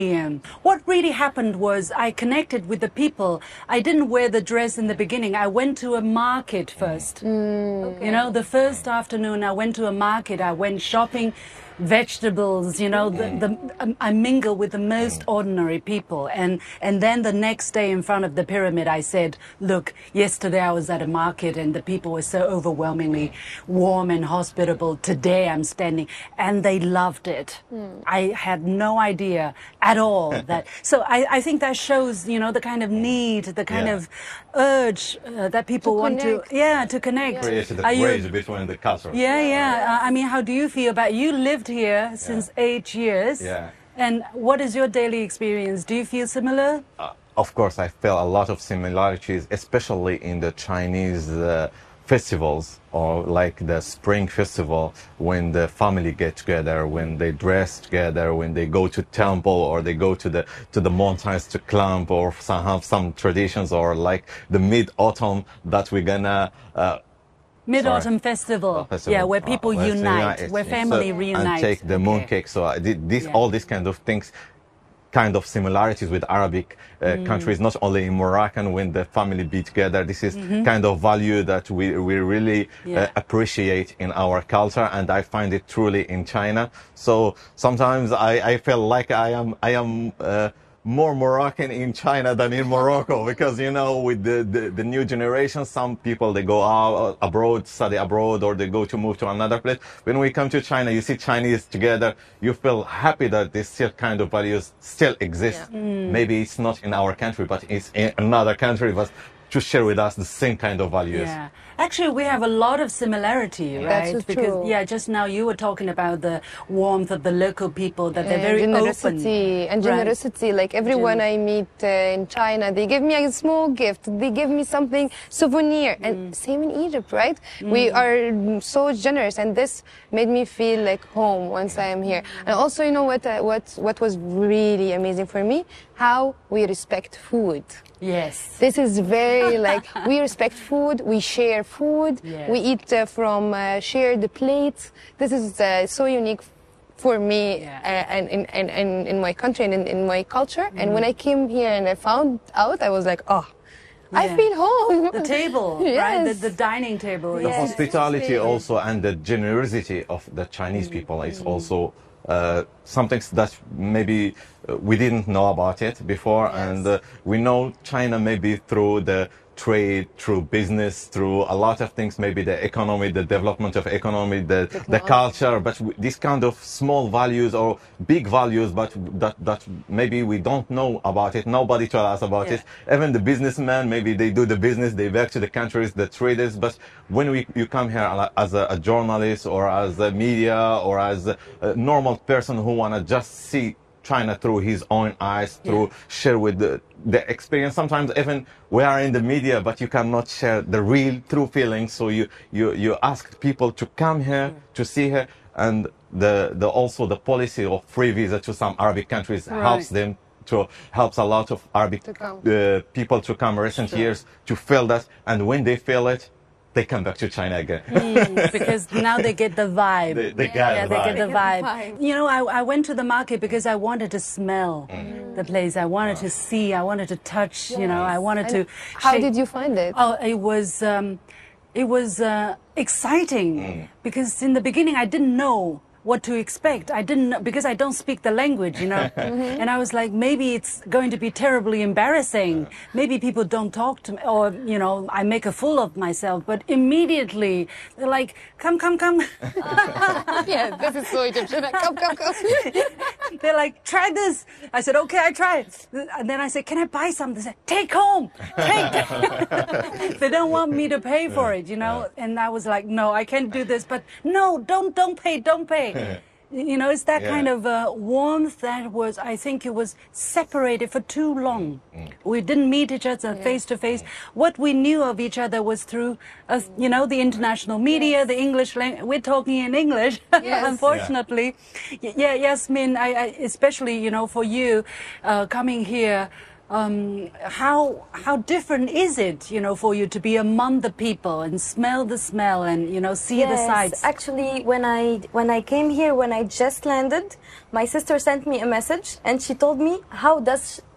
What really happened was I connected with the people. I didn't wear the dress in the beginning. I went to a market first. Okay. You know, the first afternoon I went to a market. I went shopping, vegetables, you know, I mingle with the most ordinary people. And then the next day in front of the pyramid, I said, look, yesterday I was at a market and the people were so overwhelmingly warm and hospitable. Today I'm standing, and they loved it. I had no idea at all that. So I think that shows, you know, the kind of need, the kind of urge that people want to connect. Created a bridge between the cultures. I mean, how do you feel about, you lived here since 8 years. And what is your daily experience? Do you feel similar? Of course, I feel a lot of similarities, especially in the Chinese festivals, or like the Spring Festival, when the family get together, when they dress together, when they go to temple, or they go to the mountains to climb, or have some traditions, or like the Mid-Autumn that we're gonna Mid-Autumn Festival, yeah, where people unite, where family reunite. And take the mooncake. So all these kind of things, kind of similarities with Arabic countries, not only in Moroccan, when the family be together. This is kind of value that we really appreciate in our culture, and I find it truly in China. So sometimes I feel like I am more Moroccan in China than in Morocco, because, you know, with the new generation, some people, they go out abroad, study abroad, or they go to move to another place. When we come to China, you see Chinese together, you feel happy that this still kind of values still exist. Maybe it's not in our country, but it's in another country, but to share with us the same kind of values. Yeah. Actually, we have a lot of similarity, right? That's because true. just now you were talking about the warmth of the local people, that they're very generosity open. and generosity. Like everyone I meet in China, they give me a small gift. They give me something souvenir, and same in Egypt, right? We are so generous, and this made me feel like home once I am here. And also, you know what was really amazing for me? How we respect food. Yes. This is very like, we respect food, we share food, we eat from shared plates. This is so unique for me and in my country and in my culture. And when I came here and I found out, I was like, oh, I feel home. The table, right? The dining table. The hospitality also, and the generosity of the Chinese people is also something that maybe we didn't know about it before, and we know China maybe through the trade, through business, through a lot of things, maybe the economy, the development of economy, the culture, but these kind of small values or big values, but that maybe we don't know about it. Nobody told us about it. Even the businessmen, maybe they do the business, they back to the countries, the traders, but when you come here as a journalist, or as a media, or as a normal person who wanna just see China through his own eyes, through share with the experience. Sometimes even we are in the media, but you cannot share the real true feelings. So you ask people to come here to see her, and also the policy of free visa to some Arabic countries helps a lot of Arabic people to come recent years to feel that, and when they feel it, they come back to China again. Because now they get the vibe. They get the vibe. You know, I went to the market because I wanted to smell the place. I wanted to see. I wanted to touch. You know, I wanted to. How did you find it? Oh, it was exciting because in the beginning I didn't know what to expect. I didn't know, because I don't speak the language, you know. And I was like, maybe it's going to be terribly embarrassing. Maybe people don't talk to me, or, you know, I make a fool of myself. But immediately, they're like, come. Yeah, this is so Egyptian. Come. They're like, try this. I said, okay, I try it. And then I said, can I buy some? They said, take home. They don't want me to pay for it, you know. And I was like, no, I can't do this. But no, don't pay. You know, it's that kind of warmth that was, I think it was separated for too long. We didn't meet each other face to face. What we knew of each other was through, you know, the international media, the English language. We're talking in English, unfortunately. Yasmin, I especially, you know, for you coming here, how different is it, for you to be among the people and smell the smell and see the sights? Actually, when I came here, when I just landed, my sister sent me a message and she told me, how does